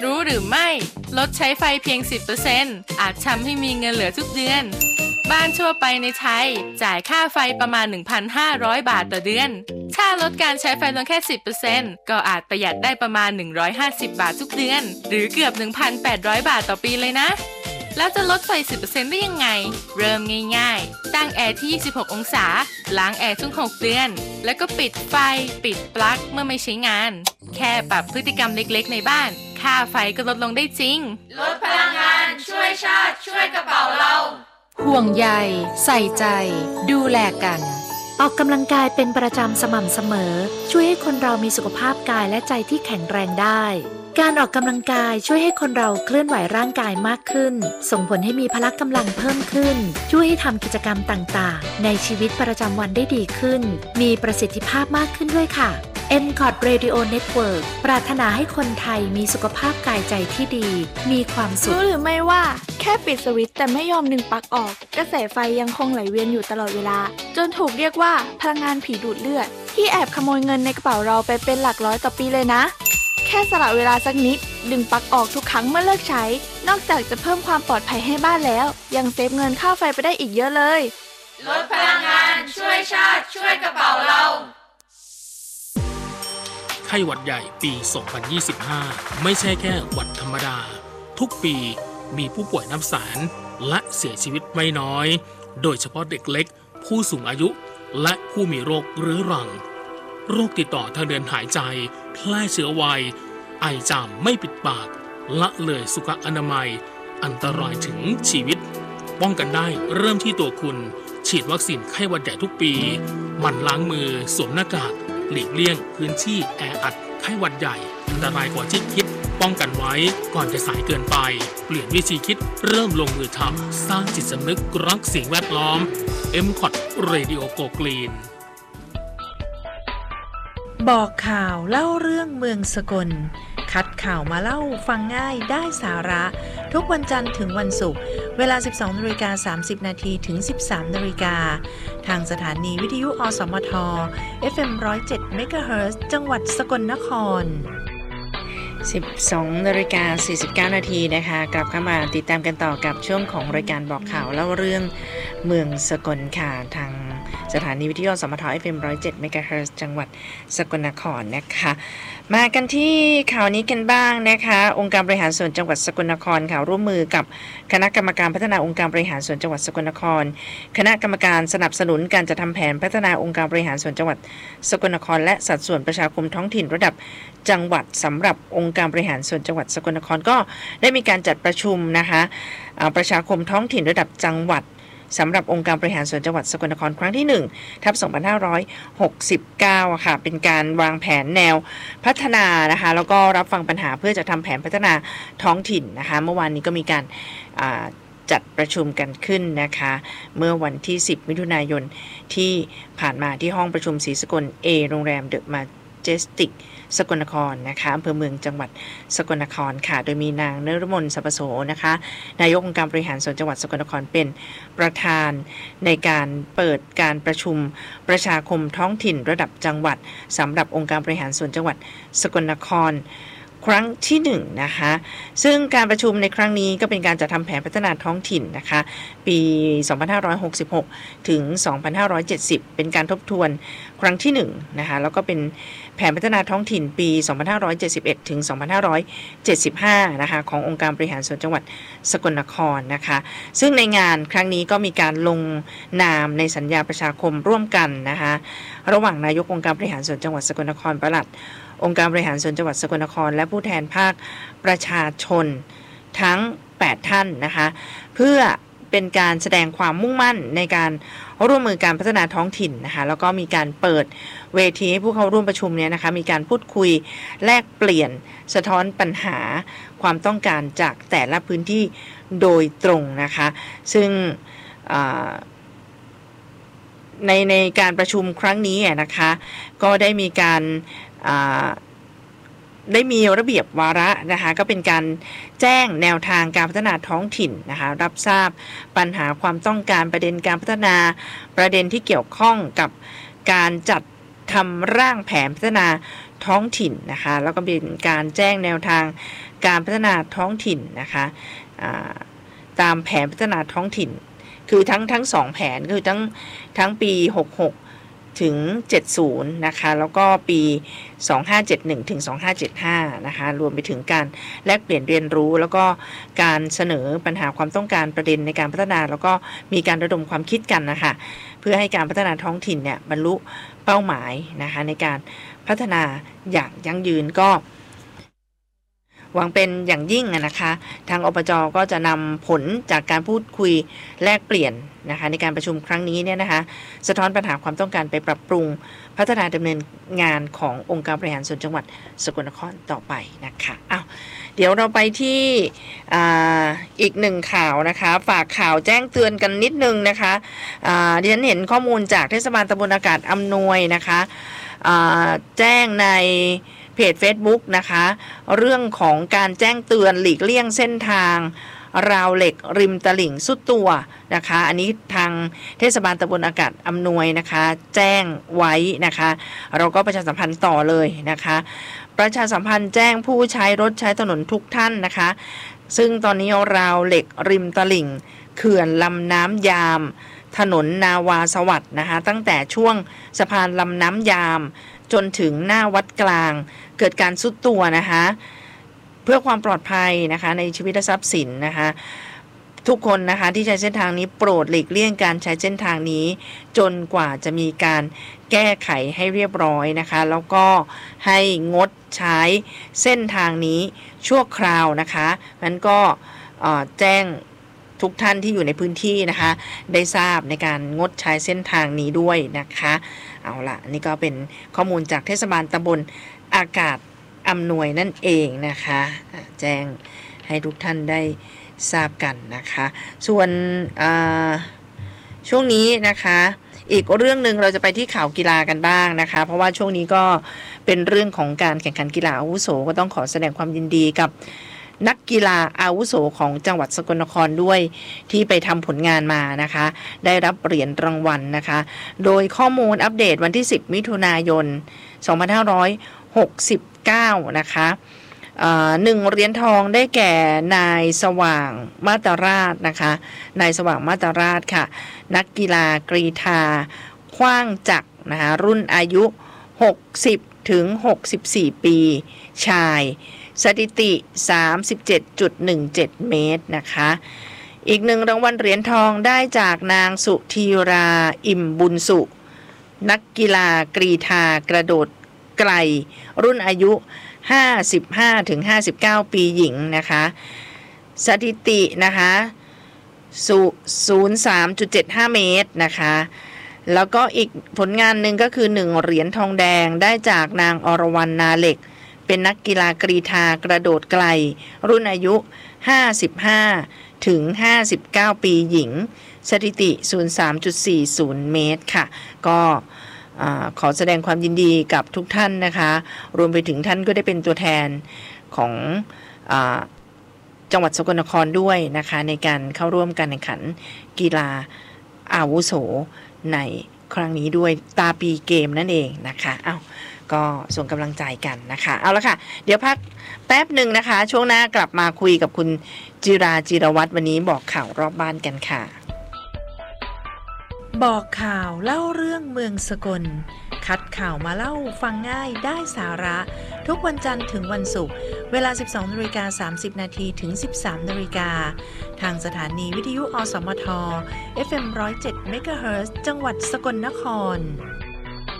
รู้หรือไม่ลดใช้ไฟเพียง 10% อาจทำให้มีเงินเหลือทุกเดือนบ้านทั่วไปในไทยจ่ายค่าไฟประมาณ 1,500 บาทต่อเดือนถ้าลดการใช้ไฟลงแค่ 10% ก็อาจประหยัดได้ประมาณ150 บาททุกเดือนหรือเกือบ 1,800 บาทต่อปีเลยนะแล้วจะลดไฟ 10% ได้ยังไงเริ่มง่ายๆตั้งแอร์ที่26 องศาล้างแอร์ทุก6 เดือนแล้วก็ปิดไฟปิดปลั๊กเมื่อไม่ใช้งานแค่ปรับพฤติกรรมเล็กๆในบ้านค่าไฟก็ลดลงได้จริงลดพลังงานช่วยชาติช่วยกระเป๋าเราห่วงใยใส่ใจดูแลกันออกกำลังกายเป็นประจำสม่ำเสมอช่วยให้คนเรามีสุขภาพกายและใจที่แข็งแรงได้การออกกำลังกายช่วยให้คนเราเคลื่อนไหวร่างกายมากขึ้นส่งผลให้มีพละกำลังเพิ่มขึ้นช่วยให้ทำกิจกรรมต่างๆในชีวิตประจำวันได้ดีขึ้นมีประสิทธิภาพมากขึ้นด้วยค่ะ MCOT Radio Network ปรารถนาให้คนไทยมีสุขภาพกายใจที่ดีมีความสุขรู้หรือไม่ว่าแค่ปิดสวิตช์แต่ไม่ยอมดึงปลั๊กออกกระแสไฟยังคงไหลเวียนอยู่ตลอดเวลาจนถูกเรียกว่าพลังงานผีดูดเลือดที่แอบขโมยเงินในกระเป๋าเราไปเป็นหลักร้อยต่อปีเลยนะแค่สละเวลาสักนิดดึงปลั๊กออกทุกครั้งเมื่อเลิกใช้นอกจากจะเพิ่มความปลอดภัยให้บ้านแล้วยังเซฟเงินค่าไฟไปได้อีกเยอะเลยลดพลังงานช่วยชาติช่วยกระเป๋าเราไข้หวัดใหญ่ปี 2025 ไม่ใช่แค่หวัดธรรมดาทุกปีมีผู้ป่วยนับแสนและเสียชีวิตไม่น้อยโดยเฉพาะเด็กเล็กผู้สูงอายุและผู้มีโรคเรื้อรังโรคติดต่อทางเดินหายใจแพร่เชื้อไวไอจามไม่ปิดปากละเลยสุขอนามัยอันตรายถึงชีวิตป้องกันได้เริ่มที่ตัวคุณฉีดวัคซีนไข้หวัดใหญ่ทุกปีหมั่นล้างมือสวมหน้ากากหลีกเลี่ยงพื้นที่แออัดไข้หวัดใหญ่อันตรายกว่าที่คิดป้องกันไว้ก่อนจะสายเกินไปเปลี่ยนวิธีคิดเริ่มลงมือทำสร้างจิตสำนึกรักสิ่งแวดล้อม MCOT Radio Go Green บอกข่าวเล่าเรื่องเมืองสกลคัดข่าวมาเล่าฟังง่ายได้สาระทุกวันจันทร์ถึงวันศุกร์เวลา 12:30 นถึง 13:00 นทางสถานีวิทยุอสมท FM 107 MHz จังหวัดสกลนคร 12:49 นนะคะกลับเข้ามาติดตามกันต่อกับช่วงของรายการบอกข่าวเล่าเรื่องเมืองสกลค่ะทางสถานีวิทยุสมท FM 107 MHz จังหวัดสกลนครนะคะมากันที่ข่าวนี้กันบ้างนะคะองค์การบริหารส่วนจังหวัดสกลนครค่ะร่วมมือกับคณะกรรมการพัฒนาองค์การบริหารส่วนจังหวัดสกลนครคณะกรรมการสนับสนุนการจัดทำแผนพัฒนาองค์การบริหารส่วนจังหวัดสกลนครและสัดส่วนประชาคมท้องถิ่นระดับจังหวัดสำหรับองค์การบริหารส่วนจังหวัดสกลนครก็ได้มีการจัดประชุมนะคะประชาคมท้องถิ่นระดับจังหวัดสำหรับองค์การบริหารส่วนจังหวัดสกลนครครั้งที่ 1/2569 ค่ะเป็นการวางแผนแนวพัฒนานะคะแล้วก็รับฟังปัญหาเพื่อจะทำแผนพัฒนาท้องถิ่นนะคะเมื่อวานนี้ก็มีการจัดประชุมกันขึ้นนะคะเมื่อวันที่ 10 มิถุนายนที่ผ่านมาที่ห้องประชุมศรีสกล A โรงแรมเดอะมาเจสติกสกลนครนะคะอำเภอเมืองจังหวัดสกลนครค่ะโดยมีนางนฤมล สัพพโสนะคะนายกองค์การบริหารส่วนจังหวัดสกลนครเป็นประธานในการเปิดการประชุมประชาคมท้องถิ่นระดับจังหวัดสำหรับองค์การบริหารส่วนจังหวัดสกลนครครั้งที่1นะคะซึ่งการประชุมในครั้งนี้ก็เป็นการจัดทำแผนพัฒนาท้องถิ่นนะคะปี 2566 ถึง 2570 เป็นการทบทวนครั้งที่1นะคะแล้วก็เป็นแผนพัฒนาท้องถิ่นปี 2571 ถึง 2575 นะคะขององค์การบริหารส่วนจังหวัดสกลนครนะคะซึ่งในงานครั้งนี้ก็มีการลงนามในสัญญาประชาคมร่วมกันนะคะระหว่างนายกองค์การบริหารส่วนจังหวัดสกลนครปลัดองค์การบริหารส่วนจังหวัดสกลนครและผู้แทนภาคประชาชนทั้ง8ท่านนะคะเพื่อเป็นการแสดงความมุ่งมั่นในการร่วมมือการพัฒนาท้องถิ่นนะคะแล้วก็มีการเปิดเวทีให้ผู้เข้าร่วมประชุมเนี่ยนะคะมีการพูดคุยแลกเปลี่ยนสะท้อนปัญหาความต้องการจากแต่ละพื้นที่โดยตรงนะคะซึ่งในการประชุมครั้งนี้นะคะก็ได้มีการได้มีระเบียบวาระนะคะก็เป็นการแจ้งแนวทางการพัฒนาท้องถิ่นนะคะรับทราบปัญหาความต้องการประเด็นการพัฒนาประเด็นที่เกี่ยวข้องกับการจัดทำร่างแผนพัฒนาท้องถิ่นนะคะแล้วก็เป็นการแจ้งแนวทางการพัฒนาท้องถิ่นนะคะตามแผนพัฒนาท้องถิ่นคือทั้ง2แผนคือทั้งปี66ถึง70นะคะแล้วก็ปี2571ถึง2575นะคะรวมไปถึงการแลกเปลี่ยนเรียนรู้แล้วก็การเสนอปัญหาความต้องการประเด็นในการพัฒนาแล้วก็มีการระดมความคิดกันนะคะเพื่อให้การพัฒนาท้องถิ่นเนี่ยบรรลุเป้าหมายนะคะในการพัฒนาอย่างยั่งยืนก็หวังเป็นอย่างยิ่งนะคะทางอบจ.ก็จะนำผลจากการพูดคุยแลกเปลี่ยนนะคะในการประชุมครั้งนี้เนี่ยนะคะสะท้อนปัญหาความต้องการไปปรับปรุงพัฒนาดำเนินงานขององค์การบริหารส่วนจังหวัดสกลนครต่อไปนะคะเดี๋ยวเราไปที่อีกหนึ่งข่าวนะคะฝากข่าวแจ้งเตือนกันนิดนึงนะคะดิฉันเห็นข้อมูลจากเทศบาลตำบลอากาศอำนวยนะคะแจ้งในเพจ Facebook นะคะเรื่องของการแจ้งเตือนหลีกเลี่ยงเส้นทางราวเหล็กริมตลิ่งสุดตัวนะคะอันนี้ทางเทศบาลตำบลอากาศอำนวยนะคะแจ้งไว้นะคะเราก็ประชาสัมพันธ์ต่อเลยนะคะประชาสัมพันธ์แจ้งผู้ใช้รถใช้ถนนทุกท่านนะคะซึ่งตอนนี้ราวเหล็กริมตลิ่งเขื่อนลำน้ำยามถนนนาวาสวัสดิ์นะคะตั้งแต่ช่วงสะพานลำน้ำยามจนถึงหน้าวัดกลางเกิดการทรุดตัวนะคะเพื่อความปลอดภัยนะคะในชีวิตและทรัพย์สินนะคะทุกคนนะคะที่ใช้เส้นทางนี้โปรดหลีกเลี่ยงการใช้เส้นทางนี้จนกว่าจะมีการแก้ไขให้เรียบร้อยนะคะแล้วก็ให้งดใช้เส้นทางนี้ชั่วคราวนะคะงั้นก็แจ้งทุกท่านที่อยู่ในพื้นที่นะคะได้ทราบในการงดใช้เส้นทางนี้ด้วยนะคะเอาล่ะนี่ก็เป็นข้อมูลจากเทศบาลตำบลอากาศอำนวยนั่นเองนะคะแจ้งให้ทุกท่านได้ทราบกันนะคะส่วนช่วงนี้นะคะอีกเรื่องนึงเราจะไปที่ข่าวกีฬากันบ้างนะคะเพราะว่าช่วงนี้ก็เป็นเรื่องของการแข่งขันกีฬาอาวุโสก็ต้องขอแสดงความยินดีกับนักกีฬาอาวุโสของจังหวัดสกลนครด้วยที่ไปทำผลงานมานะคะได้รับเหรียญรางวัลนะคะโดยข้อมูลอัปเดตวันที่10มิถุนายน2569นะคะ1เหรียญทองได้แก่นายสว่างมาตราชนะคะนายสว่างมาตราชค่ะนักกีฬากรีฑาขว้างจักรนะคะรุ่นอายุ60ถึง64ปีชายสถิติ 37.17 เมตรนะคะอีก1รางวัลเหรียญทองได้จากนางสุธีราอิ่มบุญสุนักกีฬากรีฑากระโดดไกลรุ่นอายุ55-59 ปีหญิงนะคะสถิตินะคะ03.75 เมตรนะคะแล้วก็อีกผลงานหนึ่งก็คือ1เหรียญทองแดงได้จากนางอรวรรณนาเหล็กเป็นนักกีฬากรีฑากระโดดไกลรุ่นอายุ55-59 ปีหญิงสถิติ 03.40 เมตรค่ะก็ขอแสดงความยินดีกับทุกท่านนะคะรวมไปถึงท่านก็ได้เป็นตัวแทนของจังหวัดสกลนครด้วยนะคะในการเข้าร่วมการแข่งขันกีฬาอาวุโสในครั้งนี้ด้วยตาปีเกมนั่นเองนะคะก็ส่งกำลังใจกันนะคะเอาละค่ะเดี๋ยวพักแป๊บหนึ่งนะคะช่วงหน้ากลับมาคุยกับคุณจิรวัตรวันนี้บอกข่าวรอบบ้านกันค่ะบอกข่าวเล่าเรื่องเมืองสกลคัดข่าวมาเล่าฟังง่ายได้สาระทุกวันจันทร์ถึงวันศุกร์เวลา 12:30 นถึง 13:00 นทางสถานีวิทยุอสมท FM 107 เมกะเฮิรตซ์จังหวัดสกลนคร